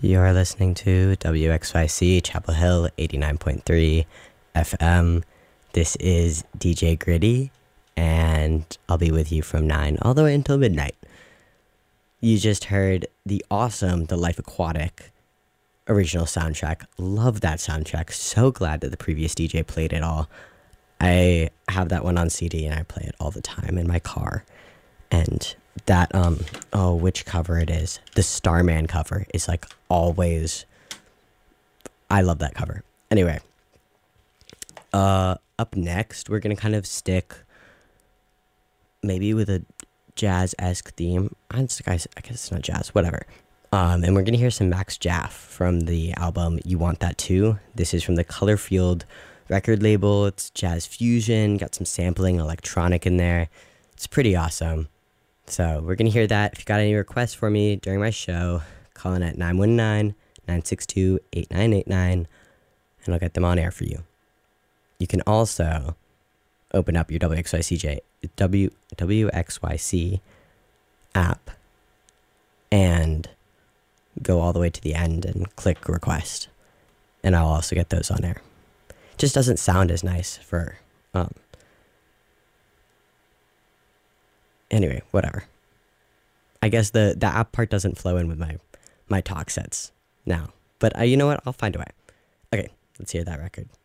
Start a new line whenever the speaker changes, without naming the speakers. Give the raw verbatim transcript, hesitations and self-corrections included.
You're listening to W X Y C Chapel Hill eighty-nine point three F M. This is D J Gritty, and I'll be with you from nine all the way until midnight. You just heard the awesome The Life Aquatic original soundtrack. Love that soundtrack. So glad that the previous D J played it all. I have that one on C D and I play it all the time in my car. And that, um, oh, which cover it is. The Starman cover is like always, I love that cover. Anyway, uh, up next, we're going to kind of stick maybe with a jazz-esque theme. I guess it's not jazz, whatever. Um, and we're going to hear some Max Jaff from the album You Want That Too. This is from the Colorfield record label. It's jazz fusion, got some sampling, electronic in there. It's pretty awesome. So we're going to hear that. If you got any requests for me during my show, call in at nine one nine, nine six two, eight nine eight nine, and I'll get them on air for you. You can also open up your W X Y C J, W, W X Y C app and go all the way to the end and click request. And I'll also get those on air. Just doesn't sound as nice for... um. Anyway, whatever. I guess the, the app part doesn't flow in with my, my talk sets now. But uh, you know what? I'll find a way. Okay, let's hear that record.